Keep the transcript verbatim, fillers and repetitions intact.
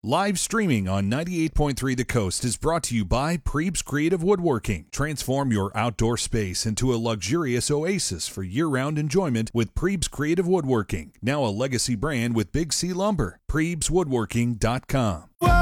Live streaming on ninety-eight point three The Coast is brought to you by Prebes Creative Woodworking. Transform your outdoor space into a luxurious oasis for year-round enjoyment with Prebes Creative Woodworking. Now a legacy brand with Big C Lumber. Prebes Woodworking dot com. Whoa!